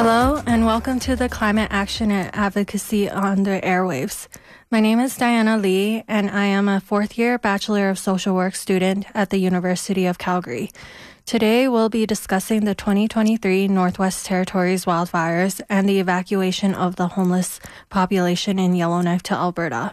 Hello, and welcome to the Climate Action and Advocacy on the Airwaves. My name is Diana Lee, and I am a fourth-year Bachelor of Social Work student at the University of Calgary. Today, we'll be discussing the 2023 Northwest Territories wildfires and the evacuation of the homeless population in Yellowknife to Alberta.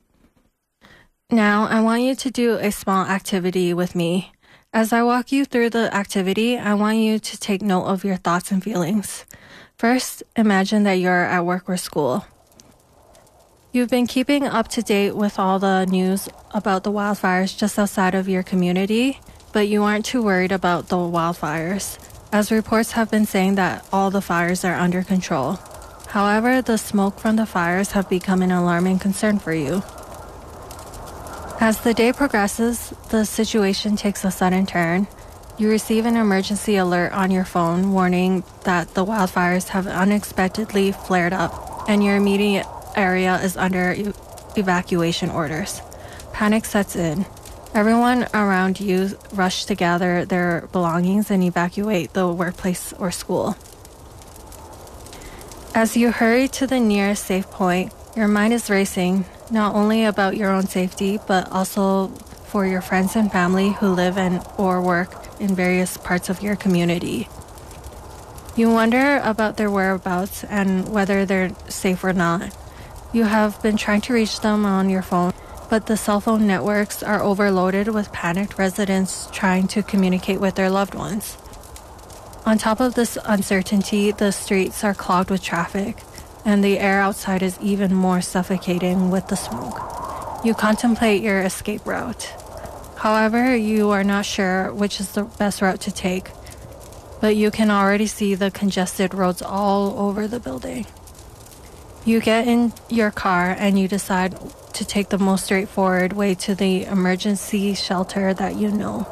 Now, I want you to do a small activity with me. As I walk you through the activity, I want you to take note of your thoughts and feelings. First, imagine that you're at work or school. You've been keeping up to date with all the news about the wildfires just outside of your community, but you aren't too worried about the wildfires, as reports have been saying that all the fires are under control. However, the smoke from the fires have become an alarming concern for you. As the day progresses, the situation takes a sudden turn. You receive an emergency alert on your phone warning that the wildfires have unexpectedly flared up and your immediate area is under evacuation orders. Panic sets in. Everyone around you rush to gather their belongings and evacuate the workplace or school. As you hurry to the nearest safe point, your mind is racing, not only about your own safety, but also for your friends and family who live or work in various parts of your community. You wonder about their whereabouts and whether they're safe or not. You have been trying to reach them on your phone, but the cell phone networks are overloaded with panicked residents trying to communicate with their loved ones. On top of this uncertainty, the streets are clogged with traffic, and the air outside is even more suffocating with the smoke. You contemplate your escape route. However, you are not sure which is the best route to take, but you can already see the congested roads all over the building. You get in your car and you decide to take the most straightforward way to the emergency shelter that you know.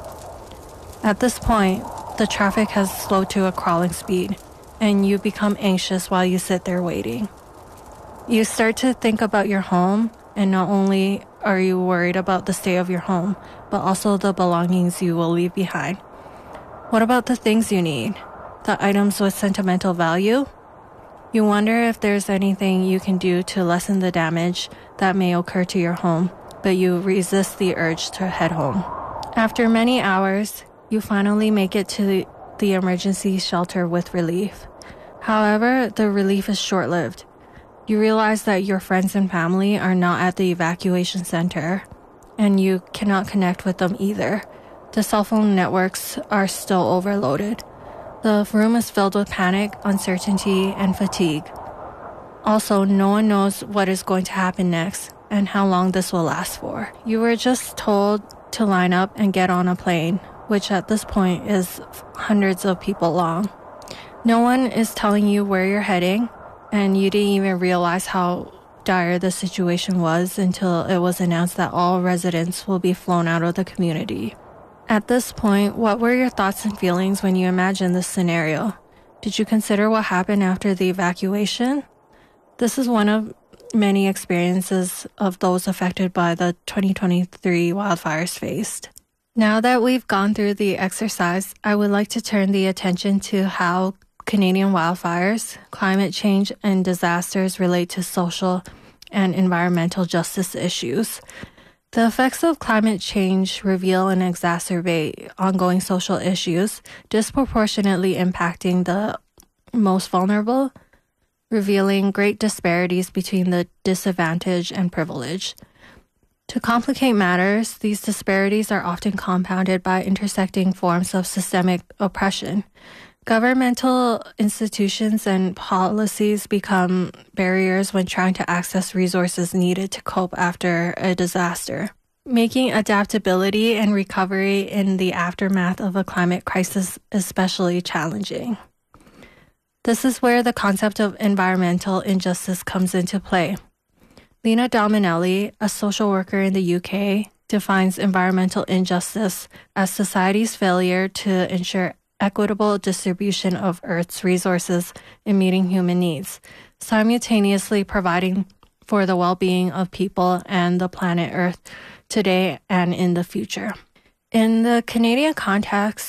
At this point, the traffic has slowed to a crawling speed, and you become anxious while you sit there waiting. You start to think about your home, and not only are you worried about the state of your home, but also the belongings you will leave behind. What about the things you need? The items with sentimental value? You wonder if there's anything you can do to lessen the damage that may occur to your home, but you resist the urge to head home. After many hours, you finally make it to the emergency shelter with relief. However, the relief is short-lived. You realize that your friends and family are not at the evacuation center, and you cannot connect with them either. The cell phone networks are still overloaded. The room is filled with panic, uncertainty, and fatigue. Also, no one knows what is going to happen next and how long this will last for. You were just told to line up and get on a plane, which at this point is hundreds of people long. No one is telling you where you're heading, and you didn't even realize how dire the situation was until it was announced that all residents will be flown out of the community. At this point, what were your thoughts and feelings when you imagined this scenario? Did you consider what happened after the evacuation? This is one of many experiences of those affected by the 2023 wildfires faced. Now that we've gone through the exercise, I would like to turn the attention to how Canadian wildfires, climate change, and disasters relate to social and environmental justice issues. The effects of climate change reveal and exacerbate ongoing social issues, disproportionately impacting the most vulnerable, revealing great disparities between the disadvantaged and privileged. To complicate matters, these disparities are often compounded by intersecting forms of systemic oppression. Governmental institutions and policies become barriers when trying to access resources needed to cope after a disaster, making adaptability and recovery in the aftermath of a climate crisis especially challenging. This is where the concept of environmental injustice comes into play. Lena Dominelli, a social worker in the UK, defines environmental injustice as society's failure to ensure equitable distribution of Earth's resources in meeting human needs, simultaneously providing for the well-being of people and the planet Earth today and in the future. In the Canadian context,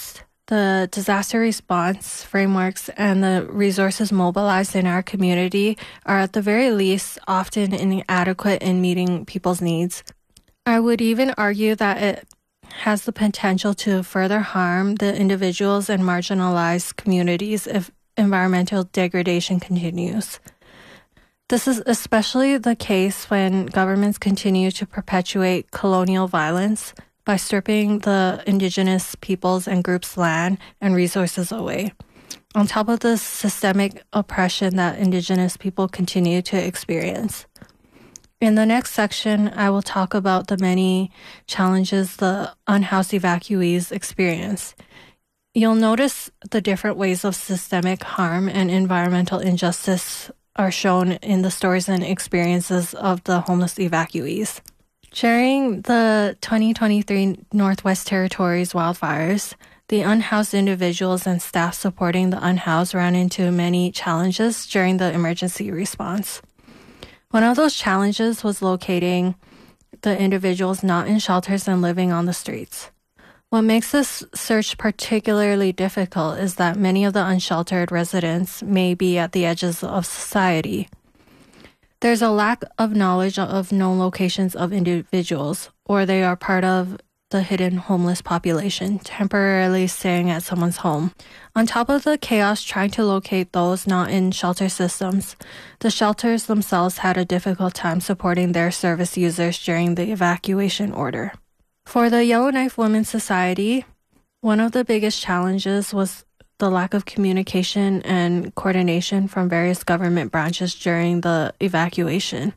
the disaster response frameworks and the resources mobilized in our community are at the very least often inadequate in meeting people's needs. I would even argue that it has the potential to further harm the individuals and marginalized communities if environmental degradation continues. This is especially the case when governments continue to perpetuate colonial violence by stripping the indigenous peoples and groups' land and resources away, on top of the systemic oppression that indigenous people continue to experience. In the next section, I will talk about the many challenges the unhoused evacuees experience. You'll notice the different ways of systemic harm and environmental injustice are shown in the stories and experiences of the homeless evacuees. During the 2023 Northwest Territories wildfires, the unhoused individuals and staff supporting the unhoused ran into many challenges during the emergency response. One of those challenges was locating the individuals not in shelters and living on the streets. What makes this search particularly difficult is that many of the unsheltered residents may be at the edges of society. There's a lack of knowledge of known locations of individuals, or they are part of the hidden homeless population, temporarily staying at someone's home. On top of the chaos trying to locate those not in shelter systems, the shelters themselves had a difficult time supporting their service users during the evacuation order. For the Yellowknife Women's Society, one of the biggest challenges was the lack of communication and coordination from various government branches during the evacuation.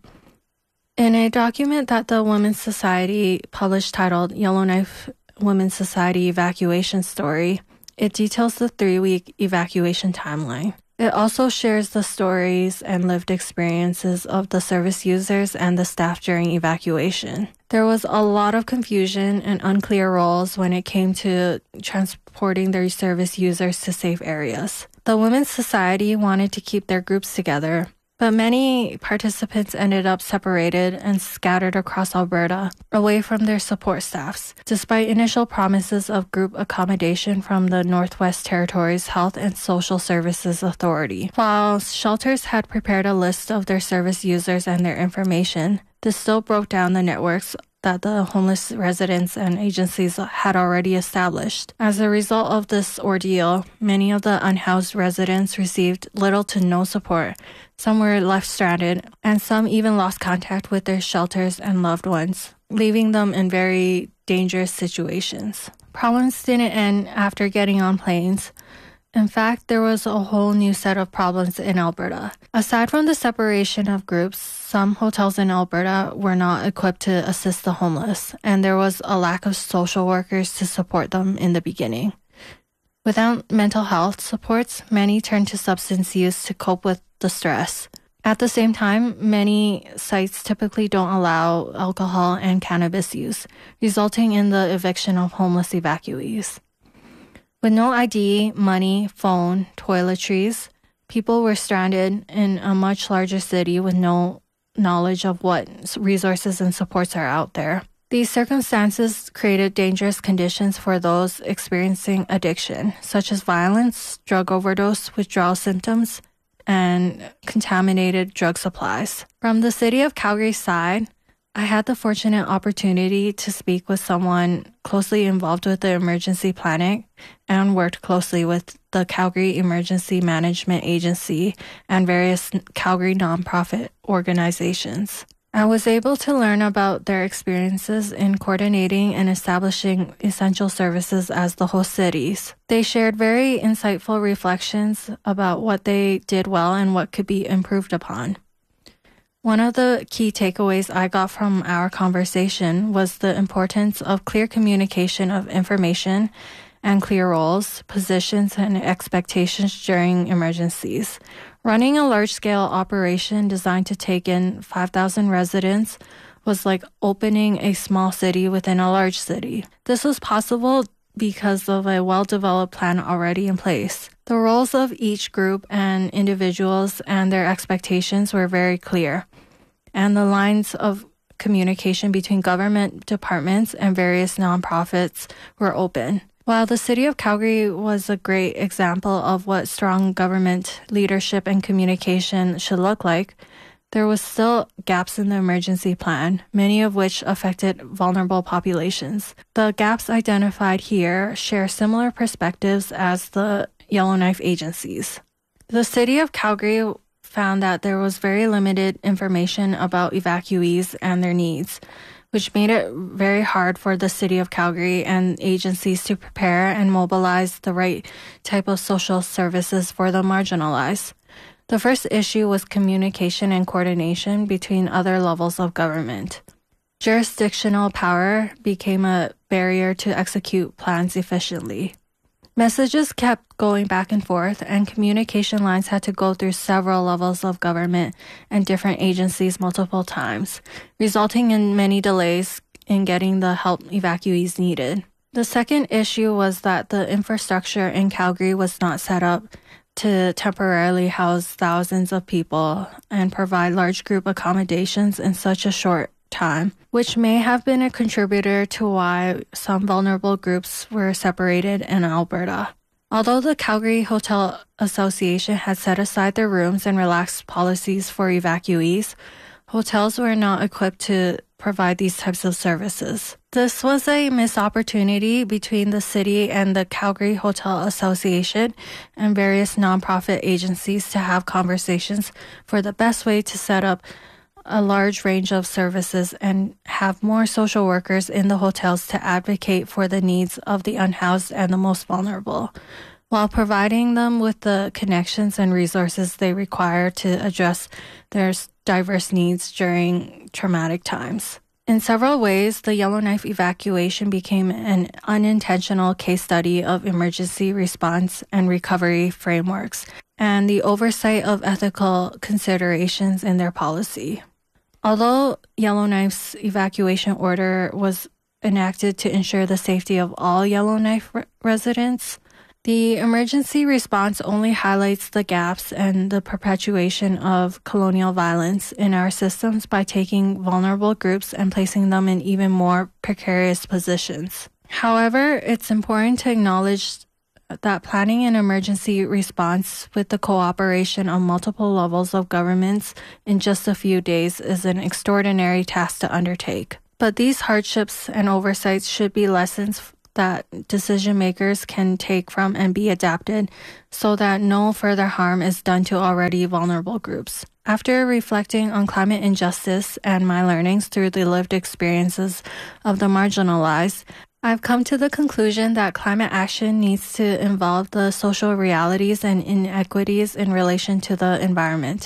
In a document that the Women's Society published titled Yellowknife Women's Society Evacuation Story, it details the 3-week evacuation timeline. It also shares the stories and lived experiences of the service users and the staff during evacuation. There was a lot of confusion and unclear roles when it came to transporting their service users to safe areas. The Women's Society wanted to keep their groups together, but many participants ended up separated and scattered across Alberta, away from their support staffs, despite initial promises of group accommodation from the Northwest Territories Health and Social Services Authority. While shelters had prepared a list of their service users and their information, this still broke down the networks that the homeless residents and agencies had already established. As a result of this ordeal, many of the unhoused residents received little to no support. Some were left stranded, and some even lost contact with their shelters and loved ones, leaving them in very dangerous situations. Problems didn't end after getting on planes. In fact, there was a whole new set of problems in Alberta. Aside from the separation of groups, some hotels in Alberta were not equipped to assist the homeless, and there was a lack of social workers to support them in the beginning. Without mental health supports, many turned to substance use to cope with the stress. At the same time, many sites typically don't allow alcohol and cannabis use, resulting in the eviction of homeless evacuees. With no ID, money, phone, toiletries, people were stranded in a much larger city with no knowledge of what resources and supports are out there. These circumstances created dangerous conditions for those experiencing addiction, such as violence, drug overdose, withdrawal symptoms, and contaminated drug supplies. From the City of Calgary's side, I had the fortunate opportunity to speak with someone closely involved with the emergency planning and worked closely with the Calgary Emergency Management Agency and various Calgary nonprofit organizations. I was able to learn about their experiences in coordinating and establishing essential services as the host cities. They shared very insightful reflections about what they did well and what could be improved upon. One of the key takeaways I got from our conversation was the importance of clear communication of information and clear roles, positions, and expectations during emergencies. Running a large-scale operation designed to take in 5,000 residents was like opening a small city within a large city. This was possible because of a well-developed plan already in place. The roles of each group and individuals and their expectations were very clear, and the lines of communication between government departments and various nonprofits were open. While the city of Calgary was a great example of what strong government leadership and communication should look like, there was still gaps in the emergency plan, many of which affected vulnerable populations. The gaps identified here share similar perspectives as the Yellowknife agencies. The city of Calgary found that there was very limited information about evacuees and their needs, which made it very hard for the city of Calgary and agencies to prepare and mobilize the right type of social services for the marginalized. The first issue was communication and coordination between other levels of government. Jurisdictional power became a barrier to execute plans efficiently. Messages kept going back and forth, and communication lines had to go through several levels of government and different agencies multiple times, resulting in many delays in getting the help evacuees needed. The second issue was that the infrastructure in Calgary was not set up to temporarily house thousands of people and provide large group accommodations in such a short time, which may have been a contributor to why some vulnerable groups were separated in Alberta. Although the Calgary Hotel Association had set aside their rooms and relaxed policies for evacuees, hotels were not equipped to provide these types of services. This was a missed opportunity between the city and the Calgary Hotel Association and various nonprofit agencies to have conversations for the best way to set up a large range of services and have more social workers in the hotels to advocate for the needs of the unhoused and the most vulnerable, while providing them with the connections and resources they require to address their diverse needs during traumatic times. In several ways, the Yellowknife evacuation became an unintentional case study of emergency response and recovery frameworks and the oversight of ethical considerations in their policy. Although Yellowknife's evacuation order was enacted to ensure the safety of all Yellowknife residents, the emergency response only highlights the gaps and the perpetuation of colonial violence in our systems by taking vulnerable groups and placing them in even more precarious positions. However, it's important to acknowledge that planning an emergency response with the cooperation of multiple levels of governments in just a few days is an extraordinary task to undertake. But these hardships and oversights should be lessons that decision makers can take from and be adapted so that no further harm is done to already vulnerable groups. After reflecting on climate injustice and my learnings through the lived experiences of the marginalized, I've come to the conclusion that climate action needs to involve the social realities and inequities in relation to the environment.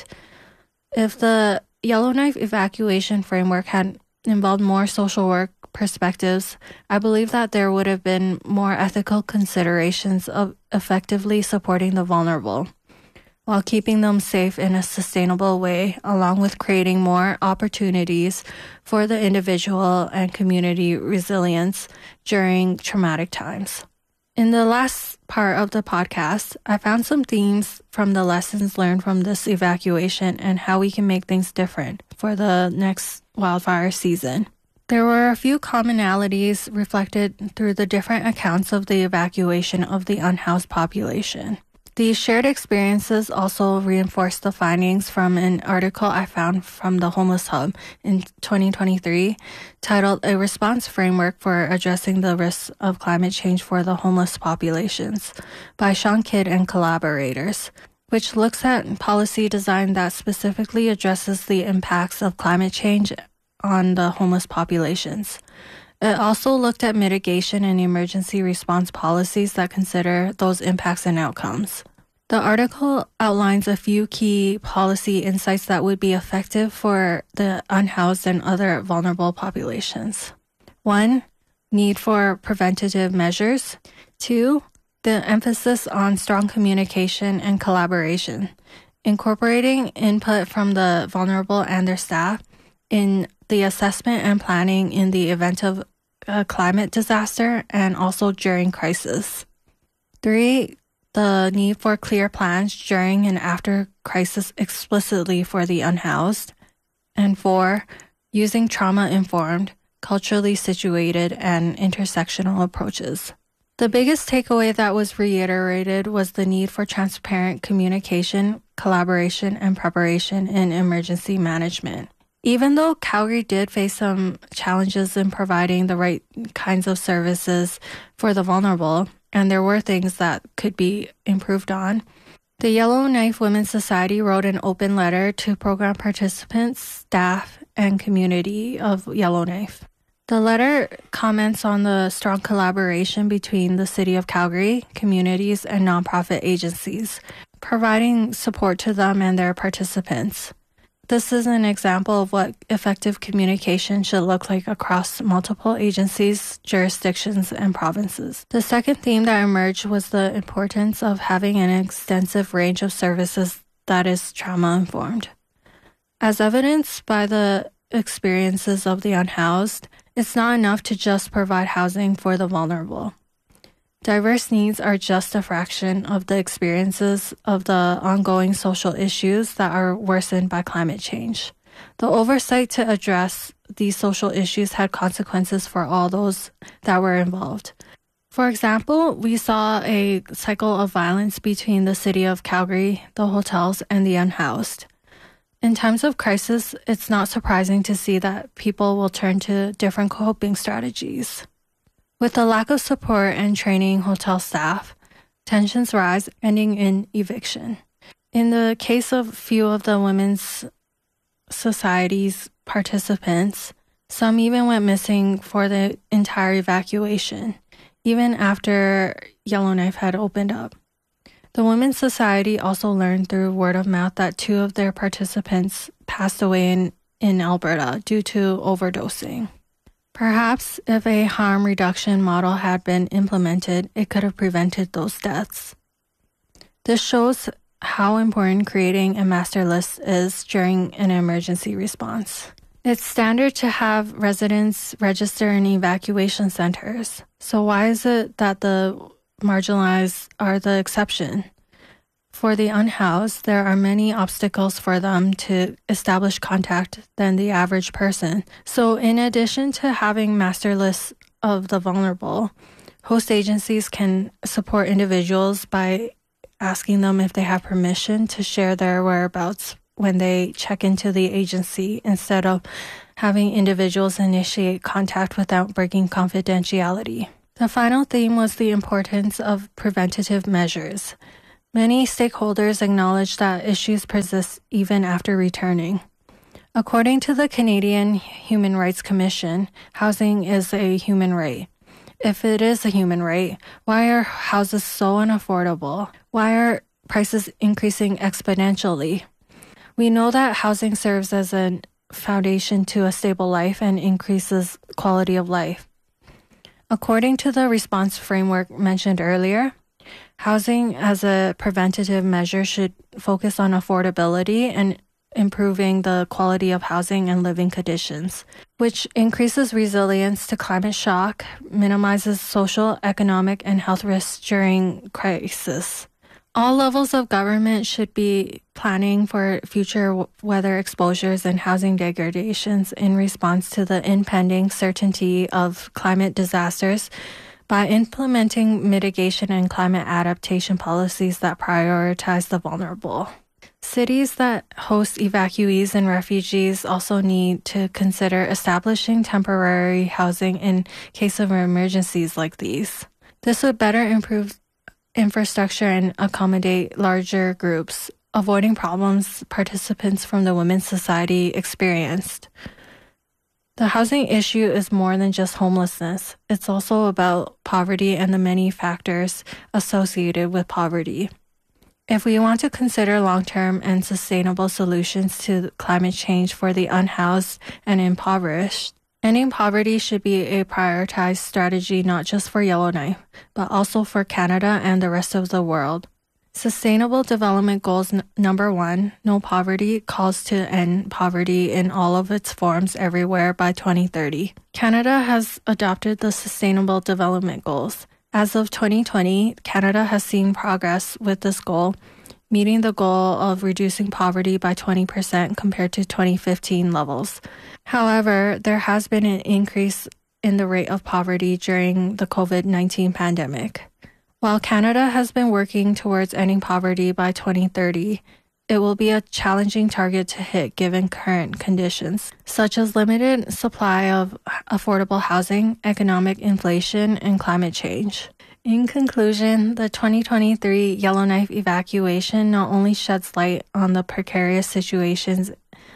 If the Yellowknife evacuation framework had involved more social work perspectives, I believe that there would have been more ethical considerations of effectively supporting the vulnerable, while keeping them safe in a sustainable way, along with creating more opportunities for the individual and community resilience during traumatic times. In the last part of the podcast, I found some themes from the lessons learned from this evacuation and how we can make things different for the next wildfire season. There were a few commonalities reflected through the different accounts of the evacuation of the unhoused population. These shared experiences also reinforced the findings from an article I found from the Homeless Hub in 2023 titled A Response Framework for Addressing the Risks of Climate Change for the Homeless Populations by Sean Kidd and collaborators, which looks at policy design that specifically addresses the impacts of climate change on the homeless populations. It also looked at mitigation and emergency response policies that consider those impacts and outcomes. The article outlines a few key policy insights that would be effective for the unhoused and other vulnerable populations. 1. Need for preventative measures. 2. The emphasis on strong communication and collaboration, incorporating input from the vulnerable and their staff in the assessment and planning in the event of a climate disaster and also during crisis. 3. The need for clear plans during and after crisis explicitly for the unhoused. And 4. Using trauma-informed, culturally situated, and intersectional approaches. The biggest takeaway that was reiterated was the need for transparent communication, collaboration, and preparation in emergency management. Even though Calgary did face some challenges in providing the right kinds of services for the vulnerable, and there were things that could be improved on, the Yellowknife Women's Society wrote an open letter to program participants, staff, and community of Yellowknife. The letter comments on the strong collaboration between the City of Calgary, communities, and nonprofit agencies, providing support to them and their participants. This is an example of what effective communication should look like across multiple agencies, jurisdictions, and provinces. The second theme that emerged was the importance of having an extensive range of services that is trauma-informed. As evidenced by the experiences of the unhoused, it's not enough to just provide housing for the vulnerable. Diverse needs are just a fraction of the experiences of the ongoing social issues that are worsened by climate change. The oversight to address these social issues had consequences for all those that were involved. For example, we saw a cycle of violence between the City of Calgary, the hotels, and the unhoused. In times of crisis, it's not surprising to see that people will turn to different coping strategies. With the lack of support and training hotel staff, tensions rise, ending in eviction. In the case of few of the Women's Society's participants, some even went missing for the entire evacuation, even after Yellowknife had opened up. The Women's Society also learned through word of mouth that 2 of their participants passed away in Alberta due to overdosing. Perhaps if a harm reduction model had been implemented, it could have prevented those deaths. This shows how important creating a master list is during an emergency response. It's standard to have residents register in evacuation centers. So why is it that the marginalized are the exception? For the unhoused, there are many obstacles for them to establish contact than the average person. So in addition to having master lists of the vulnerable, host agencies can support individuals by asking them if they have permission to share their whereabouts when they check into the agency, instead of having individuals initiate contact without breaking confidentiality. The final theme was the importance of preventative measures. Many stakeholders acknowledge that issues persist even after returning. According to the Canadian Human Rights Commission, housing is a human right. If it is a human right, why are houses so unaffordable? Why are prices increasing exponentially? We know that housing serves as a foundation to a stable life and increases quality of life. According to the response framework mentioned earlier, housing as a preventative measure should focus on affordability and improving the quality of housing and living conditions, which increases resilience to climate shock, minimizes social, economic, and health risks during crisis. All levels of government should be planning for future weather exposures and housing degradations in response to the impending certainty of climate disasters by implementing mitigation and climate adaptation policies that prioritize the vulnerable. Cities that host evacuees and refugees also need to consider establishing temporary housing in case of emergencies like these. This would better improve infrastructure and accommodate larger groups, avoiding problems participants from the Women's Society experienced. The housing issue is more than just homelessness. It's also about poverty and the many factors associated with poverty. If we want to consider long-term and sustainable solutions to climate change for the unhoused and impoverished, ending poverty should be a prioritized strategy not just for Yellowknife, but also for Canada and the rest of the world. Sustainable Development Goals number 1, No Poverty, calls to end poverty in all of its forms everywhere by 2030. Canada has adopted the Sustainable Development Goals. As of 2020, Canada has seen progress with this goal, meeting the goal of reducing poverty by 20% compared to 2015 levels. However, there has been an increase in the rate of poverty during the COVID-19 pandemic. While Canada has been working towards ending poverty by 2030, it will be a challenging target to hit given current conditions, such as limited supply of affordable housing, economic inflation, and climate change. In conclusion, the 2023 Yellowknife evacuation not only sheds light on the precarious situations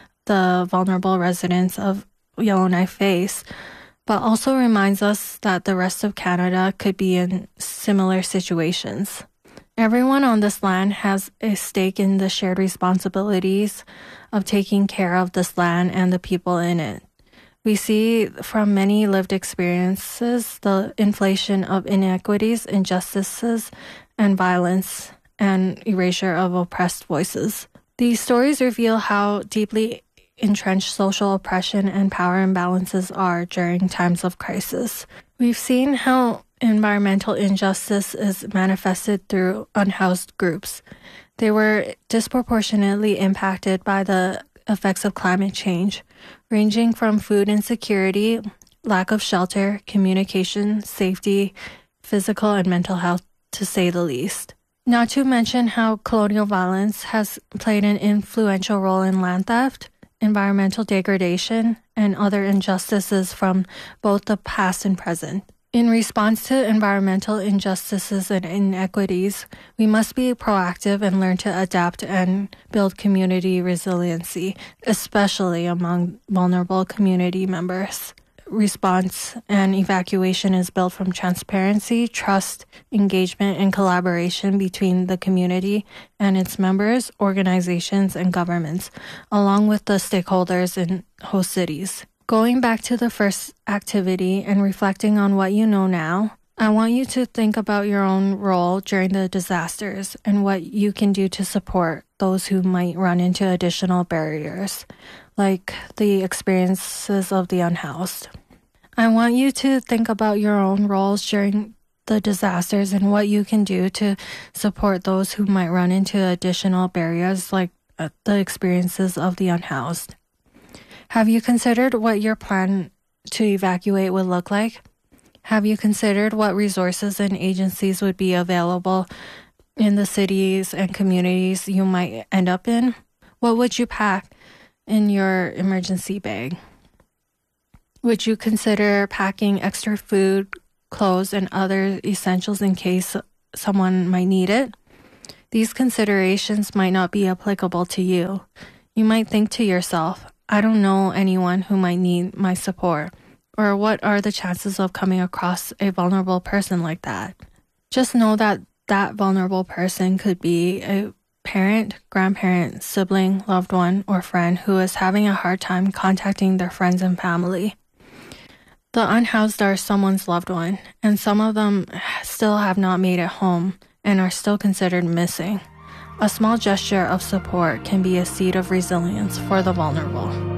the vulnerable residents of Yellowknife face, but also reminds us that the rest of Canada could be in similar situations. Everyone on this land has a stake in the shared responsibilities of taking care of this land and the people in it. We see from many lived experiences the inflation of inequities, injustices, and violence, and erasure of oppressed voices. These stories reveal how deeply entrenched social oppression and power imbalances are during times of crisis. We've seen how environmental injustice is manifested through unhoused groups. They were disproportionately impacted by the effects of climate change, ranging from food insecurity, lack of shelter, communication, safety, physical and mental health, to say the least. Not to mention how colonial violence has played an influential role in land theft, environmental degradation, and other injustices from both the past and present. In response to environmental injustices and inequities, we must be proactive and learn to adapt and build community resiliency, especially among vulnerable community members. Response and evacuation is built from transparency, trust, engagement, and collaboration between the community and its members, organizations, and governments, along with the stakeholders in host cities. Going back to the first activity and reflecting on what you know now, I want you to think about your own role during the disasters and what you can do to support those who might run into additional barriers, like the experiences of the unhoused. I want you to think about your own roles during the disasters and what you can do to support those who might run into additional barriers, like the experiences of the unhoused. Have you considered what your plan to evacuate would look like? Have you considered what resources and agencies would be available in the cities and communities you might end up in? What would you pack in your emergency bag? Would you consider packing extra food, clothes, and other essentials in case someone might need it? These considerations might not be applicable to you. You might think to yourself, I don't know anyone who might need my support, or what are the chances of coming across a vulnerable person like that? Just know that that vulnerable person could be a parent, grandparent, sibling, loved one, or friend who is having a hard time contacting their friends and family. The unhoused are someone's loved one, and some of them still have not made it home and are still considered missing. A small gesture of support can be a seed of resilience for the vulnerable.